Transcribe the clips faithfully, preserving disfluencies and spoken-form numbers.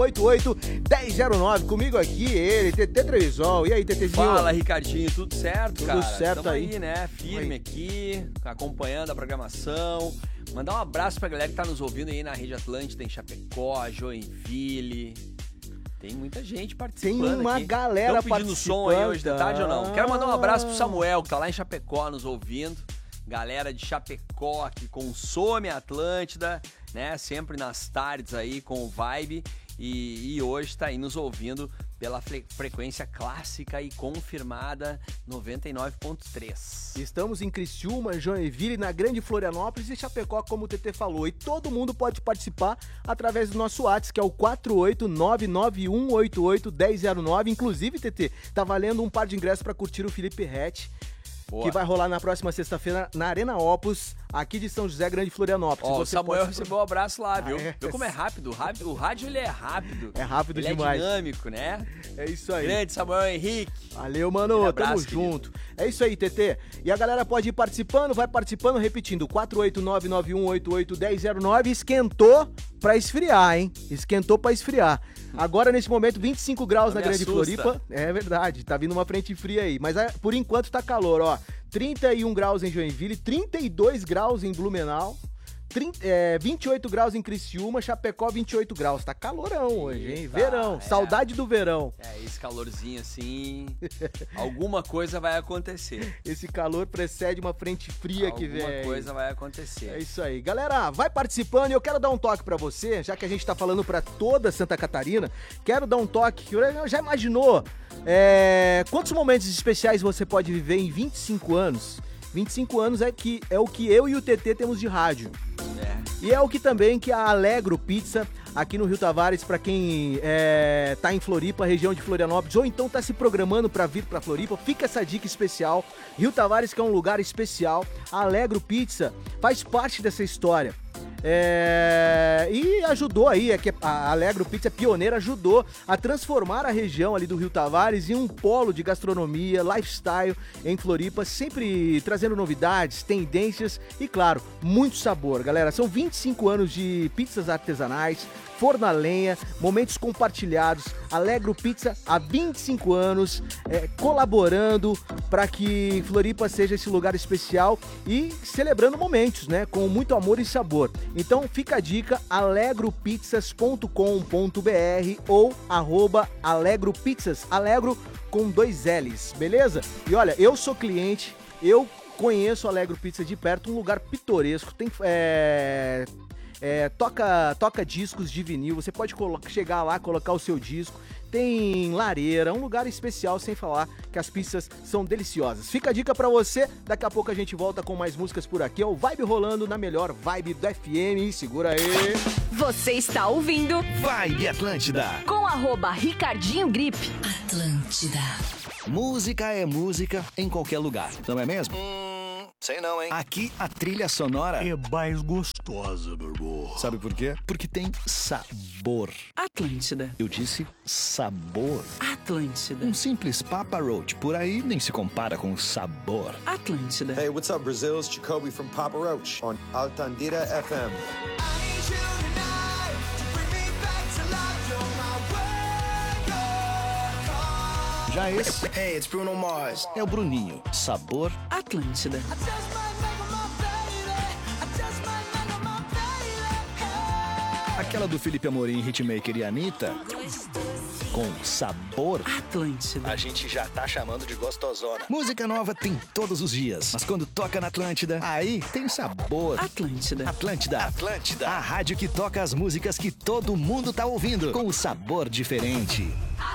oito oito, dez zero nove. Comigo aqui, ele, T T Trevisol. E aí, TTzinho? Fala, Ricardinho, tudo certo, tudo cara? Tudo certo Tamo aí. aí, né? Firme aí. Aqui, acompanhando a programação. Mandar um abraço pra galera que tá nos ouvindo aí na Rede Atlântida, em Chapecó, Joinville. Tem muita gente participando. Tem uma aqui. galera Tão pedindo som aí hoje de tarde ou não? Quero mandar um abraço pro Samuel, que tá lá em Chapecó nos ouvindo. Galera de Chapecó que consome a Atlântida, né? Sempre nas tardes aí com o Vibe. E, e hoje tá aí nos ouvindo pela fre- frequência clássica e confirmada noventa e nove ponto três. Estamos em Criciúma, Joinville, na Grande Florianópolis e Chapecó, como o T T falou. E todo mundo pode participar através do nosso WhatsApp, que é o quatro oito nove nove um oito oito um zero zero nove. Inclusive, T T, tá valendo um par de ingressos para curtir o Felipe Rett, que vai rolar na próxima sexta-feira na Arena Opus, aqui de São José, Grande Florianópolis. Ó, o Samuel pode... recebeu um abraço lá, viu? Ah, é? Viu como é rápido? rápido? O rádio, ele é rápido. É rápido ele demais. É dinâmico, né? É isso aí. Grande Samuel Henrique. Valeu, mano. Abraço, Tamo junto. É isso aí, T T. E a galera pode ir participando, vai participando, repetindo, quatro oito nove nove um oito oito um zero zero nove. Esquentou pra esfriar, hein? Esquentou pra esfriar. Agora, nesse momento, vinte e cinco graus Não na Grande assusta. Floripa. É verdade, tá vindo uma frente fria aí. Mas por enquanto tá calor, ó. trinta e um graus em Joinville, trinta e dois graus em Blumenau, trinta, é, vinte e oito graus em Criciúma, Chapecó vinte e oito graus. Tá calorão hoje, hein? Eita, Verão, é. saudade do verão. É, esse calorzinho assim, alguma coisa vai acontecer. Esse calor precede uma frente fria que vem. Alguma coisa vai acontecer. É isso aí. Galera, vai participando e eu quero dar um toque pra você, já que a gente tá falando pra toda Santa Catarina, quero dar um toque que já imaginou é, quantos momentos especiais você pode viver em vinte e cinco anos? vinte e cinco anos é, que, é o que eu e o T T temos de rádio. É. E é o que também que a Alegro Pizza, aqui no Rio Tavares, pra quem é, tá em Floripa, região de Florianópolis, ou então tá se programando pra vir pra Floripa, fica essa dica especial. Rio Tavares, que é um lugar especial, a Alegro Pizza faz parte dessa história. É... E ajudou aí, é que a Alegro Pizza pioneira ajudou a transformar a região ali do Rio Tavares em um polo de gastronomia, lifestyle em Floripa, sempre trazendo novidades, tendências e, claro, muito sabor. Galera, são vinte e cinco anos de pizzas artesanais, forno a lenha, momentos compartilhados. Alegro Pizza há vinte e cinco anos, é, colaborando para que Floripa seja esse lugar especial e celebrando momentos, né, com muito amor e sabor. Então fica a dica, alegropizzas ponto com ponto br ou arroba alegropizzas, alegro com dois L's, beleza? E olha, eu sou cliente, eu conheço a Alegro Pizza de perto, um lugar pitoresco, tem... É... É, toca, toca discos de vinil, você pode colo- chegar lá, colocar o seu disco, tem lareira, um lugar especial, sem falar que as pizzas são deliciosas. Fica a dica pra você, daqui a pouco a gente volta com mais músicas por aqui, é o Vibe rolando na melhor vibe do F M, segura aí. Você está ouvindo Vibe Atlântida. Com arroba Ricardinho Grip. Atlântida. Música é música em qualquer lugar, não é mesmo? Hum, sei não, hein? Aqui a trilha sonora é mais gostosa, meu irmão. Sabe por quê? Porque tem sabor. Atlântida. Eu disse sabor. Atlântida. Um simples Papa Roach por aí nem se compara com sabor. Atlântida. Hey, what's up, Brazil? It's Jacoby from Papa Roach on Altandira F M. Já esse Hey, it's Bruno Mars. é o Bruninho. Sabor Atlântida. aquela do Felipe Amorim, Hitmaker e Anitta. Com sabor, Atlântida. a gente já tá chamando de gostosona. Música nova tem todos os dias, mas quando toca na Atlântida, aí tem sabor. Atlântida. Atlântida, Atlântida, a rádio que toca as músicas que todo mundo tá ouvindo, com o sabor diferente.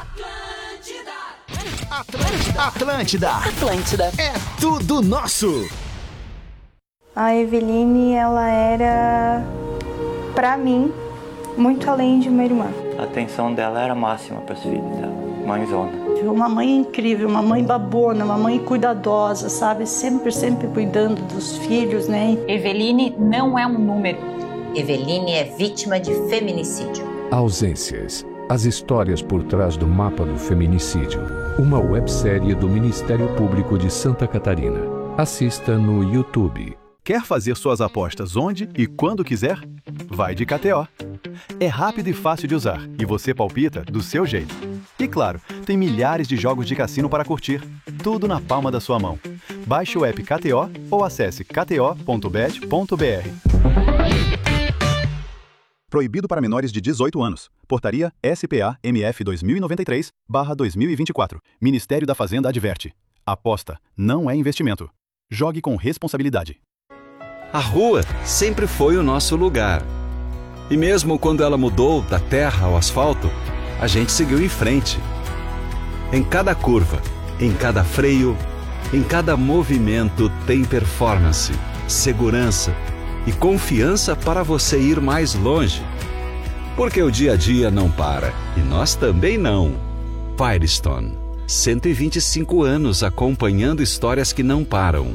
Atlântida, Atlântida, Atlântida. é tudo nosso. A Eveline, ela era, pra mim, muito além de uma irmã. A atenção dela era máxima para os filhos dela, mãezona. Uma mãe incrível, uma mãe babona, uma mãe cuidadosa, sabe? Sempre, sempre cuidando dos filhos, né? Eveline não é um número. Eveline é vítima de feminicídio. Ausências. As histórias por trás do mapa do feminicídio. Uma websérie do Ministério Público de Santa Catarina. Assista no YouTube. Quer fazer suas apostas onde e quando quiser? Vai de K T O. É rápido e fácil de usar, e você palpita do seu jeito. E claro, tem milhares de jogos de cassino para curtir, tudo na palma da sua mão. Baixe o app K T O ou acesse k t o ponto bet ponto b r. Proibido para menores de dezoito anos. Portaria S P A M F dois mil e noventa e três barra dois mil e vinte e quatro. Ministério da Fazenda adverte. Aposta não é investimento. Jogue com responsabilidade. A rua sempre foi o nosso lugar. E mesmo quando ela mudou da terra ao asfalto, a gente seguiu em frente. Em cada curva, em cada freio, em cada movimento tem performance, segurança e confiança para você ir mais longe. Porque o dia a dia não para, e nós também não. Firestone, cento e vinte e cinco anos acompanhando histórias que não param.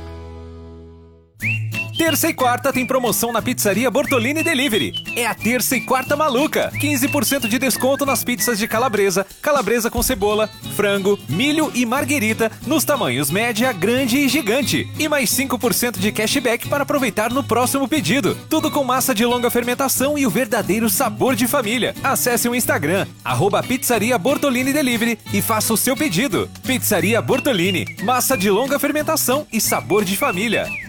Terça e quarta tem promoção na Pizzaria Bortolini Delivery. É a terça e quarta maluca. quinze por cento de desconto nas pizzas de calabresa, calabresa com cebola, frango, milho e marguerita nos tamanhos média, grande e gigante. E mais cinco por cento de cashback para aproveitar no próximo pedido. Tudo com massa de longa fermentação e o verdadeiro sabor de família. Acesse o Instagram, arroba Pizzaria Bortolini Delivery e faça o seu pedido. Pizzaria Bortolini, massa de longa fermentação e sabor de família.